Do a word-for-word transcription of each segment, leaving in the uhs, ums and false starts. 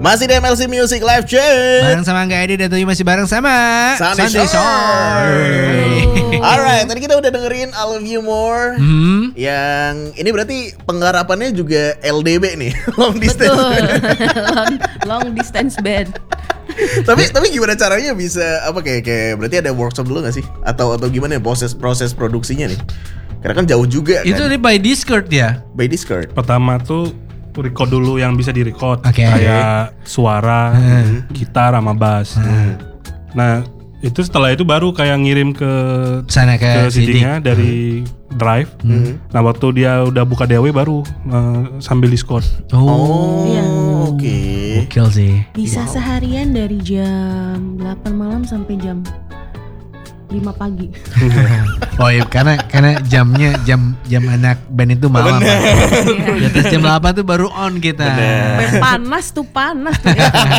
Masih di M L C Music Live Chat. Bareng sama Angga Edi dan Tuyu masih bareng sama Sunday Shore. Alright, tadi kita udah dengerin I Love You More. Hmm. Yang ini berarti penggarapannya juga L D B nih, long distance. long, long distance band. tapi tapi gimana caranya bisa apa kayak kayak berarti ada workshop dulu nggak sih? Atau atau gimana ya proses proses produksinya nih? Karena kan jauh juga. Itu kan? di by Discord ya. By Discord. Pertama tuh record dulu yang bisa di record, okay. kayak suara, hmm. gitar sama bass. Hmm. Nah itu setelah itu baru kayak ngirim ke sana ke, ke C D-nya dari hmm. drive. Hmm. Nah waktu dia udah buka D A W baru uh, sambil Discord. Oh, oh iya. Oke. Okay. Gokil sih. Bisa wow. seharian dari jam delapan malam sampai jam lima pagi. Oh iya, karena karena jamnya jam jam anak band itu malam. Di atas jam delapan tuh baru on kita. Panas tuh panas tuh.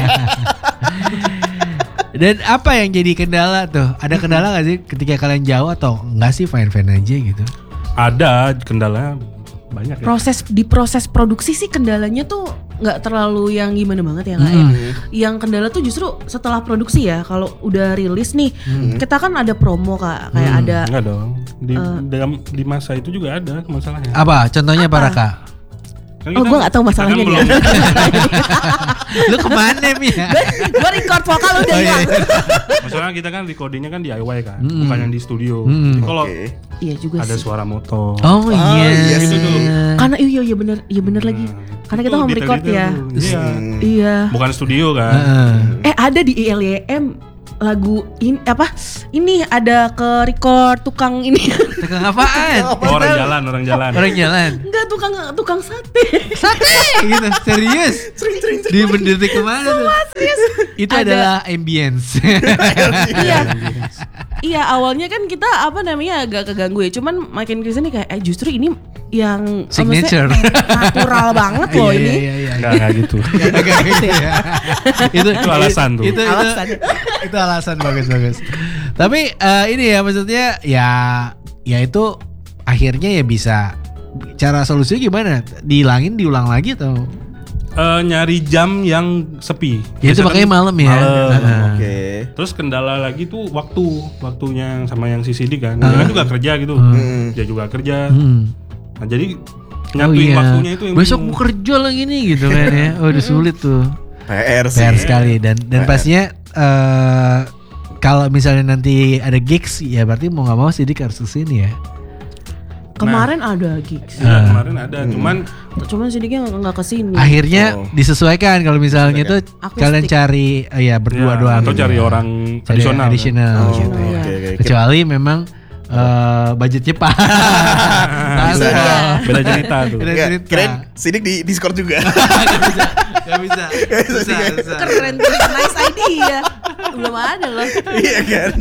Dan apa yang jadi kendala tuh? Ada kendala gak sih ketika kalian jauh atau enggak sih fine-fine aja gitu? Ada kendala banyak ya. Proses di proses produksi sih kendalanya tuh nggak terlalu yang gimana banget ya nggak hmm. ya. Yang kendala tuh justru setelah produksi ya. Kalau udah rilis nih, hmm. kita kan ada promo kak, kayak hmm. ada. Enggak dong. Di uh, dalam di masa itu juga ada masalahnya. Apa? Contohnya apa, Raka? Kan oh gue gak tahu masalahnya kan dia. Lu kemana Mia? Gue record vokal udah hilang. Oh, iya. Maksudnya kita kan recordingnya kan di D I Y kan, mm. bukan yang di studio. Mm. Kalau okay. iya juga ada sih. suara motor. Oh iya. iya gitu tuh. Karena iya iya bener, iya bener hmm. lagi. Karena kita home record ya. Iya. Iya. Bukan studio kan. Uh. Eh ada di I L Y M lagu ini apa? Ini ada ke record tukang ini. Tukang apaan? Oh, orang jalan, orang jalan. Orang jalan. Enggak tukang tukang sate. Sate gitu, serius. Di berdiri kemana tuh? Serius. Itu ada, adalah ambience. Iya. Iya, awalnya kan kita apa namanya agak keganggu ya. Cuman makin kesini kayak eh justru ini yang signature natural banget loh iya, ini. Iya, iya, iya. Enggak enggak gitu. Enggak gitu ya. itu, itu alasan tuh. Itu, itu, alasan. Itu, itu alasan bagus bagus. Tapi uh, ini ya maksudnya ya ya itu akhirnya ya bisa cara solusinya gimana? Dihilangin diulang lagi atau? Uh, nyari jam yang sepi. Ya itu makanya kan malam ya. Malam. Oke. Okay. Terus kendala lagi tuh waktu, waktunya sama yang C C D kan. Uh. Dia kan juga kerja gitu. Hmm. Dia juga kerja. Hmm. Nah, jadi nyatuin oh, iya. waktunya itu yang besok bingung. mau kerja lagi nih gitu kan ya. Oh udah sulit tuh. P R sih. P R sekali dan dan P R. pastinya uh, kalau misalnya nanti ada gigs ya berarti mau nggak mau Sidik harus kesini ya. Kemarin nah, ada gigs. Iya, uh, kemarin ada, hmm. cuman cuman Sidiknya nggak kesini. Akhirnya oh. disesuaikan kalau misalnya tuh kalian stick. cari uh, ya berdua ya, doang atau cari ya. orang cari additional. additional kan? Oh, gitu. iya. Ya. Okay, okay. Kecuali memang uh, budgetnya pas. Bisa. Beda cerita tuh. Beda Nggak, cerita. keren Sidik di Discord juga. Gak bisa. Gak bisa. Bisa, bisa. Keren tuh, nice idea. Belum ada loh. Iya kan.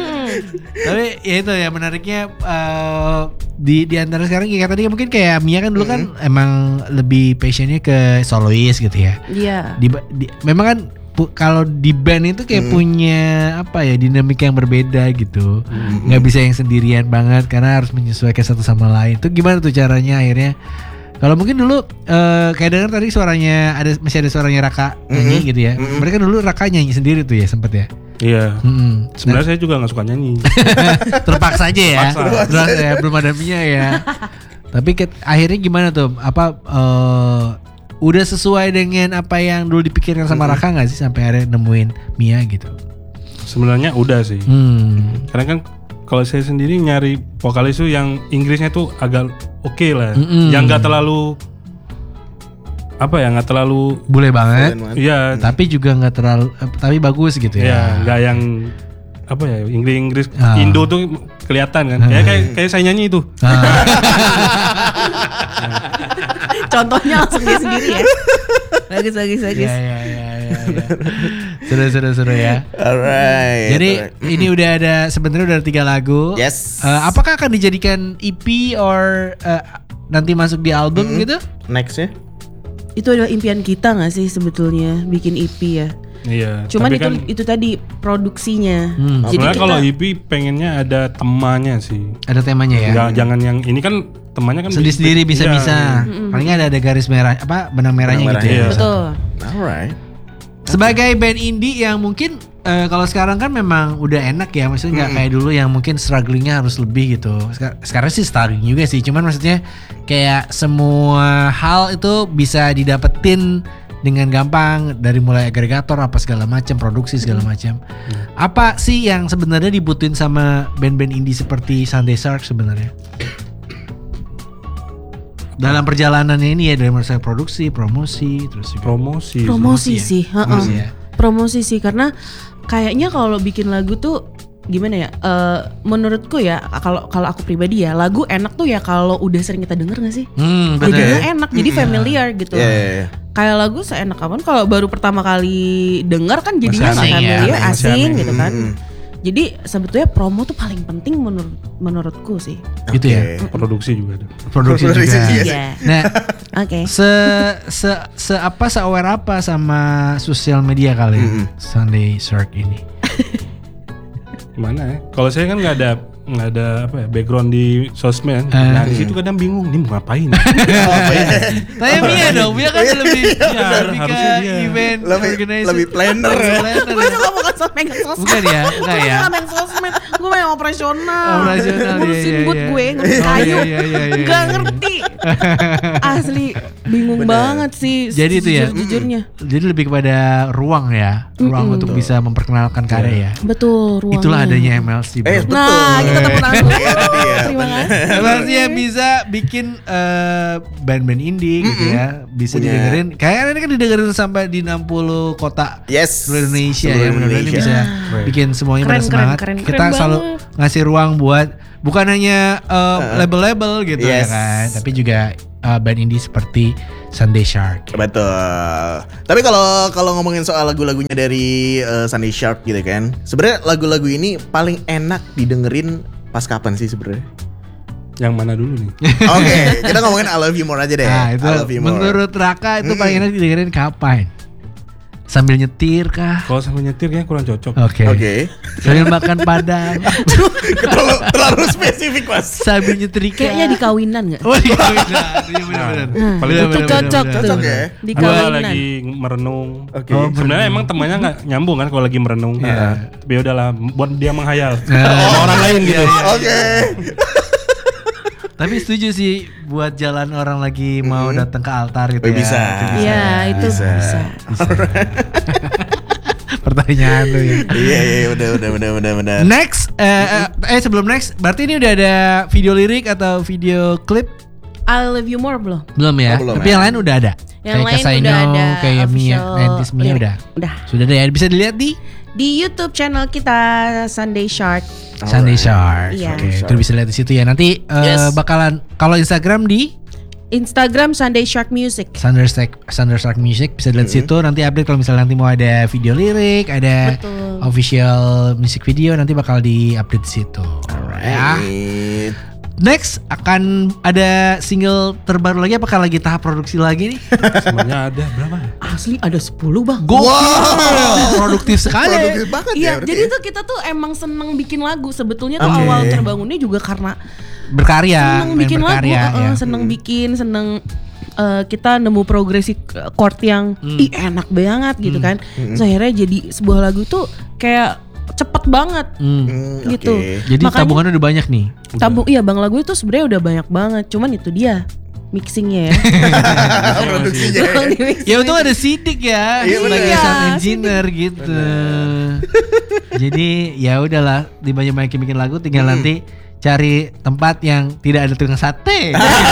Tapi ya itu ya menariknya uh, di di antara sekarang kayak tadi mungkin kayak Mia kan dulu kan mm-hmm. emang lebih passionnya ke soloist gitu ya. Iya. Di, di, memang kan pu, kalau di band itu kayak mm. punya apa ya dinamika yang berbeda gitu. Mm-hmm. Nggak bisa yang sendirian banget karena harus menyesuaikan satu sama lain. Itu gimana tuh caranya akhirnya? Kalau mungkin dulu uh, kayak dengar tadi suaranya ada masih ada suaranya Raka nyanyi mm-hmm. gitu ya. Mm-hmm. Mereka dulu Raka nyanyi sendiri tuh ya sempet ya. Iya. Mm-hmm. Sebenarnya nah, saya juga nggak suka nyanyi. Terpaksa aja ya. Terpaksa. Terus ya belum ada Mia ya. Tapi ke, akhirnya gimana tuh? Apa uh, udah sesuai dengan apa yang dulu dipikirkan sama mm-hmm. Raka nggak sih sampai akhirnya nemuin Mia gitu? Sebenarnya udah sih. Hmm. Karena kan kalau saya sendiri nyari vokalis tuh yang Inggrisnya tuh agak oke okay lah, mm-hmm. yang nggak terlalu apa ya, nggak terlalu bule banget, iya. Tapi juga nggak terlalu, tapi bagus gitu ya. Iya, nggak yang apa ya Inggris-Inggris ah. Indo tuh kelihatan kan, kayak kayak kayak saya nyanyi itu. Ah. Contohnya langsung dia sendiri ya. Bagus bagus bagus. Ya, ya, ya, ya, ya. Seru seru seru ya. Alright. Jadi alright. ini udah ada sebenarnya udah ada tiga lagu. Yes. Uh, apakah akan dijadikan E P or uh, nanti masuk di album mm-hmm. gitu? Next ya. Itu adalah impian kita nggak sih sebetulnya bikin E P ya. Iya. Cuman itu kan, itu tadi produksinya. Hmm. Jadi sebenarnya kita, kalau E P pengennya ada temanya sih. Ada temanya ya. Nggak, jangan yang ini kan temannya kan sendiri-sendiri bisa-bisa. Ya. Mm-mm. Paling ada ada garis merah apa benang merahnya Benang gitu merahnya. ya. Betul. Alright. Sebagai band indie yang mungkin uh, kalau sekarang kan memang udah enak ya, maksudnya nggak kayak dulu yang mungkin strugglingnya harus lebih gitu. Sekar- sekarang sih struggling juga sih, cuman maksudnya kayak semua hal itu bisa didapetin dengan gampang dari mulai agregator apa segala macam, produksi segala macam. Hmm. Apa sih yang sebenarnya dibutuhin sama band-band indie seperti Sunday Shark sebenarnya? Dalam perjalanannya ini ya, dari mulai produksi, promosi, terus juga Promosi. Promosi ya? sih, heeh. Promosi ya? Promosi sih, karena kayaknya kalau bikin lagu tuh gimana ya? Uh, menurutku ya, kalau kalau aku pribadi ya, lagu enak tuh ya kalau udah sering kita denger nggak sih? Hmm, betul. Jadinya enak, jadi familiar gitu. Iya, iya, iya. Kayak lagu seenak kapan kalau baru pertama kali denger kan jadinya Masih nggak asing ya, familiar, masih asing aneh. gitu kan. Mm. Jadi sebetulnya promo tuh paling penting menurut menurutku sih. Gitu ya. Oke. Produksi juga ada. Produksi juga. Produksi juga. Iya. Nah, Oke. se se se apa se aware apa sama sosial media kalian Sunday Shark ini? Gimana ya? Kalau saya kan nggak ada nggak ada apa ya background di sosmed. Eh. Nah di situ kadang bingung nih mau ngapain. Tanya Mia dong, Mia kan lebih Iya, lebih ke harusnya dia. event Lebih- organizer. lebih planner Lebih ya. planner Gue ya. suka bukan sos megang sosmed. Bukan ya? Enggak ya? Gue bukan megang sosmed. Gue main operasional. Operasional, Ngurusin iya, iya, boot iya. gue, ngurusin Oh, kayu. iya, iya, iya, iya, Gak iya. ngerti. Asli bingung Bener. banget sih. Jadi itu ya. Jujurnya. Jadi lebih kepada ruang ya, ruang untuk bisa memperkenalkan karya ya. Betul, ruangnya. Itulah adanya M L C, bro. Eh, betul. Nah, kita tepuk tangan dulu. Iya, Terima bener. kasih. M L C yang bisa bikin eh, band-band indie gitu ya, bisa Punya- didengerin. Kayaknya ini kan didengerin sampai di enam puluh kota Yes. seluruh Indonesia Seluruh ya, mudah-mudahan ini Indonesia. bisa bikin semuanya Keren, pada keren, semangat. keren, Kita keren selalu banget. ngasih ruang buat bukan hanya eh, label-label gitu ya Yes. kan, tapi juga eh, band indie seperti Sunday Shark. Betul. Tapi kalau kalau ngomongin soal lagu-lagunya dari uh, Sunday Shark gitu kan, sebenarnya lagu-lagu ini paling enak didengerin pas kapan sih sebenarnya? Yang mana dulu nih? Oke, kita ngomongin I Love You More aja deh. Nah, itu I Love You More. menurut Raka itu paling enak didengerin kapan? Sambil nyetir kah? Kalau sambil nyetir kayaknya kurang cocok. Oke. Oke. Sambil makan padang. terlalu, terlalu spesifik mas. Sambil nyetrika. Kayaknya di kawinan gak? Oh iya benar, iya benar. Paling Benar, Itu benar, cocok benar, tuh. Cocok benar. ya? Di Gua kawinan. lagi merenung. Oke. Oh, Sebenarnya emang temannya nggak nyambung kan kalau lagi merenung. Iya. Tapi ya udahlah, buat dia menghayal. Nah, Sama orang lain gitu. Oke. tapi setuju sih buat jalan orang lagi mau datang ke altar gitu Oh, ya. bisa. Itu Iya, itu Bisa. bisa. Pertanyaan tuh ya. Iya iya udah udah udah udah udah. Next, eh, eh, eh sebelum next, berarti ini udah ada video lirik atau video klip? I Love You More belum? Belum ya? Oh, belum Tapi ya. yang lain udah ada. Yang kayak lain Kasaino, udah ada kayak Mia, official Nantis Mia lirik. udah. Udah. Sudah ada ya, bisa dilihat di Di YouTube channel kita Sunday Shark. Sunday Shark. Iya. Oke, itu bisa lihat di situ ya. Nanti eh, Yes. bakalan kalau Instagram di Instagram Sunday Shark Music. Sunday Shark, Sunday Shark Music bisa lihat situ. Nanti update kalau misalnya nanti mau ada video lirik, ada Betul. official music video, nanti bakal di update di situ. Ya. Right. Next akan ada single terbaru lagi. Apakah lagi tahap produksi lagi nih? Sebenarnya ada berapa? Asli ada sepuluh bang. Wow, produktif sekali. Produktif banget ya. Iya, berarti jadi ya. tuh kita tuh emang seneng bikin lagu. Sebetulnya tuh Oke. awal terbangunnya juga karena Berkarya, seneng main bikin lagu, berkarya, uh-uh, ya. seneng bikin, seneng uh, kita nemu progresi chord yang Hmm. ih enak banget gitu kan. Terus akhirnya jadi sebuah lagu tuh kayak cepet banget Hmm. Hmm, gitu. oke. Jadi Makanya- tabungannya udah banyak nih. Tabung iya bang lagu itu sebenarnya udah banyak banget. Cuman itu dia mixingnya ya. Produksinya. ya. Tolong di-mixing. Ya untung ada Sidik ya, Iya, sebagai bener. sound Iya, engineer gitu. Jadi ya udahlah, dibanyak-banyakin bikin lagu, tinggal nanti cari tempat yang tidak ada tukang sate.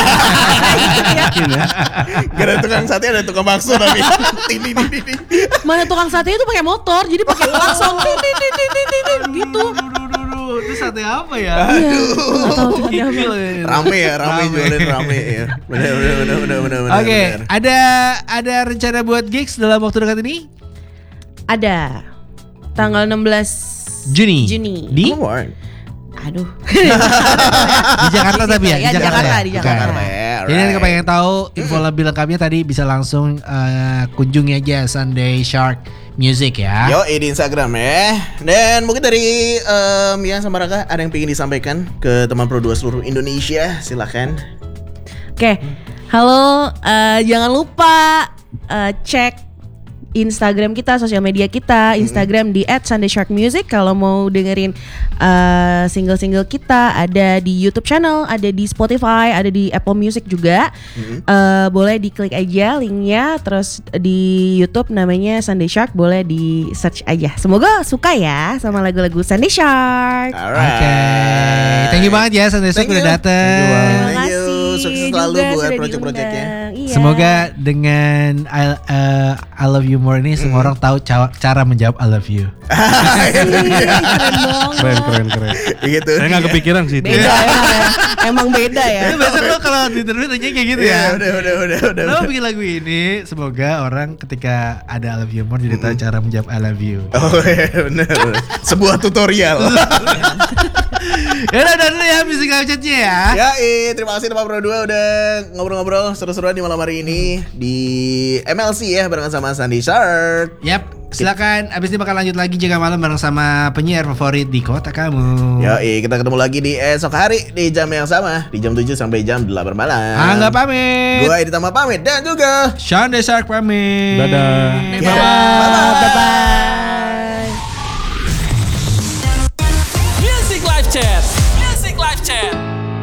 Gak ada tukang sate, ada tukang bakso tapi. Ting, ting, ting, ting, ting. Mana tukang sate itu pakai motor, jadi pakai klakson Tin, tin, tin, tin, tin, tin, gitu. Duh, duh, duh, duh. Itu sate apa ya? Iya, nggak tahu tuh sate apa. Rame ya, rame jualin rame ya. Bener bener bener bener bener. Oke, bener. ada ada rencana buat gigs dalam waktu dekat ini? Ada tanggal enam belas Juni. Juni. Di Come on. Aduh. di Jakarta tapi ya, Ya, di Jakarta, di Bukan. Jakarta. Alright. Jadi yang pengen tahu info lebih lengkapnya tadi bisa langsung eh, kunjungi aja Sunday Shark Music ya. Yo, di Instagram ya. Dan mungkin dari um, Mia sama Raka ada yang pengen disampaikan ke teman Pro dua seluruh Indonesia, silakan. Oke, halo, eh, jangan lupa eh, cek Instagram kita, sosial media kita. Instagram di at sunday shark music. Kalau mau dengerin uh, single-single kita, ada di YouTube channel, ada di Spotify, ada di Apple Music juga. Mm-hmm. uh, Boleh diklik aja linknya. Terus di YouTube namanya Sunday Shark, boleh di search aja. Semoga suka ya sama lagu-lagu Sunday Shark. Alright. Oke, okay. Thank you banget ya Sunday Shark udah dateng. Terima Thank you. kasih. Sukses selalu juga buat sudah project-projectnya. diundang. Iya. Semoga dengan I, uh, I love you more ini semua orang tahu ca- cara menjawab I love you. Keren banget. Keren keren keren. Gitu. Saya nggak kepikiran sih itu. Beda emang ya. Emang beda ya. Itu biasa lo kalau di interview tanya kayak gitu Iya, ya. udah udah udah udah. Lo udah. bikin lagu ini semoga orang ketika ada I love you more jadi tahu cara menjawab I love you. Oh iya benar. Sebuah tutorial. Ya udah udah dulu ya musical chatnya ya. Ya, eh, terima kasih Pak Pro dua udah ngobrol-ngobrol seru-seruan di malam hari ini di M L C ya bareng sama Sunday Shark. Yap, silakan. Abis ini bakal lanjut lagi jaga malam bareng sama penyiar favorit di kota kamu. Ya, eh, kita ketemu lagi di esok hari di jam yang sama, di jam tujuh sampai jam delapan malam. Angga pamit. Gua Edi Tama pamit dan juga Sunday Shark pamit. Dadah. Bye Ya, bye. bye-bye. Bye bye.